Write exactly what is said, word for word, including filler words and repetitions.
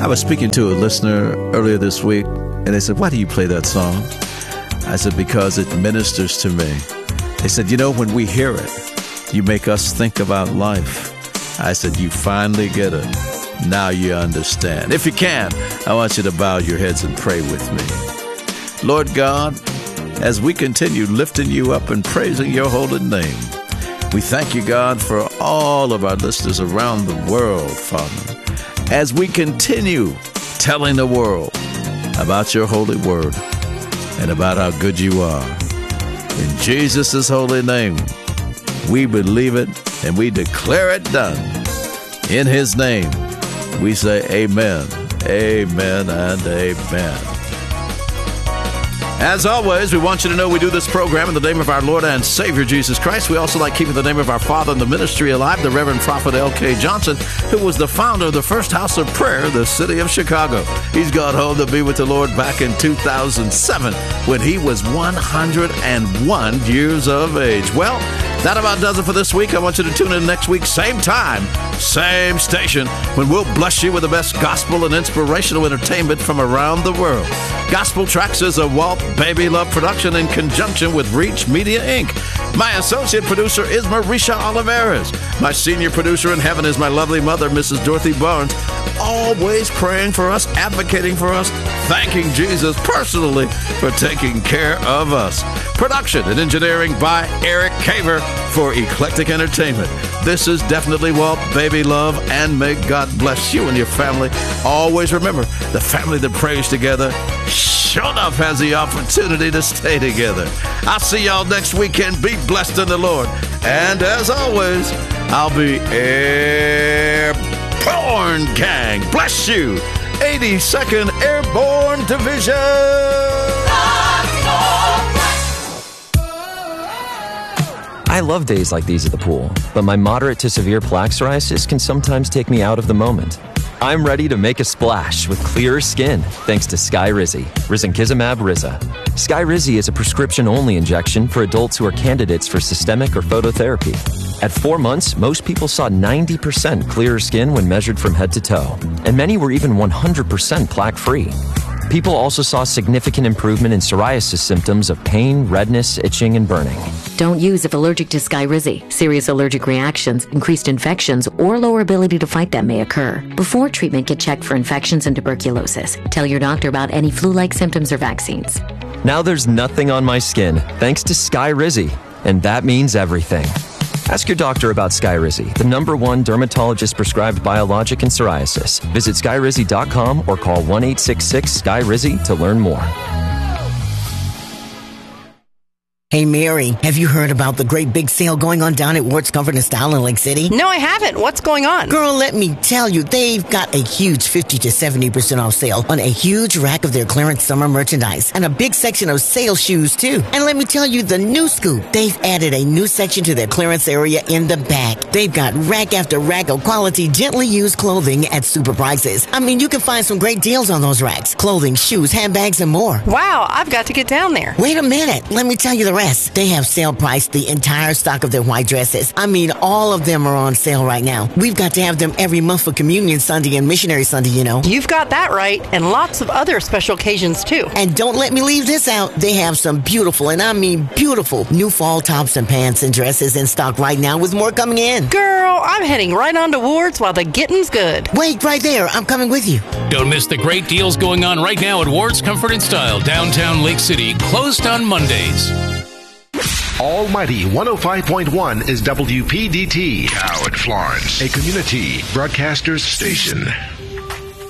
I was speaking to a listener earlier this week, and they said, why do you play that song? I said, because it ministers to me. They said, you know, when we hear it, you make us think about life. I said, you finally get it. Now you understand. If you can, I want you to bow your heads and pray with me. Lord God, as we continue lifting you up and praising your holy name, we thank you, God, for all of our listeners around the world, Father, as we continue telling the world about your holy word and about how good you are. In Jesus' holy name, we believe it and we declare it done. In his name, we say amen, amen, and amen. As always, we want you to know we do this program in the name of our Lord and Savior, Jesus Christ. We also like keeping the name of our Father in the ministry alive, the Reverend Prophet L K Johnson, who was the founder of the First House of Prayer, the city of Chicago. He's gone home to be with the Lord back in two thousand seven when he was one hundred one years of age. Well, that about does it for this week. I want you to tune in next week, same time, same station, when we'll bless you with the best gospel and inspirational entertainment from around the world. Gospel Tracks is a Walt Baby Love production in conjunction with Reach Media, Incorporated. My associate producer is Marisha Oliveras. My senior producer in heaven is my lovely mother, Missus Dorothy Barnes, always praying for us, advocating for us, thanking Jesus personally for taking care of us. Production and engineering by Eric Caver for Eclectic Entertainment. This is definitely Walt Baby Love, and may God bless you and your family. Always remember, the family that prays together sure enough has the opportunity to stay together. I'll see y'all next weekend. Be blessed in the Lord. And as always, I'll be Airborne Gang. Bless you. eighty-second Airborne Division. I love days like these at the pool, but my moderate to severe plaque psoriasis can sometimes take me out of the moment. I'm ready to make a splash with clearer skin thanks to Skyrizi, Risankizumab Riza. Skyrizi is a prescription-only injection for adults who are candidates for systemic or phototherapy. At four months, most people saw ninety percent clearer skin when measured from head to toe, and many were even one hundred percent plaque-free. People also saw significant improvement in psoriasis symptoms of pain, redness, itching, and burning. Don't use if allergic to Skyrizi. Serious allergic reactions, increased infections, or lower ability to fight them may occur. Before treatment, get checked for infections and tuberculosis. Tell your doctor about any flu-like symptoms or vaccines. Now there's nothing on my skin thanks to Skyrizi, and that means everything. Ask your doctor about Skyrizi, the number one dermatologist-prescribed biologic in psoriasis. Visit skyrizi dot com or call one eight six six Sky Rizi to learn more. Hey, Mary, have you heard about the great big sale going on down at Wart's Comfort and Style in Lake City? No, I haven't. What's going on? Girl, let me tell you, they've got a huge fifty to seventy percent off sale on a huge rack of their clearance summer merchandise and a big section of sale shoes, too. And let me tell you, the new scoop, they've added a new section to their clearance area in the back. They've got rack after rack of quality, gently used clothing at super prices. I mean, you can find some great deals on those racks. Clothing, shoes, handbags, and more. Wow, I've got to get down there. Wait a minute. Let me tell you the rest. They have sale priced the entire stock of their white dresses. I mean, all of them are on sale right now. We've got to have them every month for Communion Sunday and Missionary Sunday, you know. You've got that right, and lots of other special occasions, too. And don't let me leave this out. They have some beautiful, and I mean beautiful, new fall tops and pants and dresses in stock right now with more coming in. Girl, I'm heading right on to Ward's while the getting's good. Wait right there. I'm coming with you. Don't miss the great deals going on right now at Ward's Comfort and Style, downtown Lake City, closed on Mondays. Almighty one oh five point one is W P D T. Howard Florence, a community broadcasters station.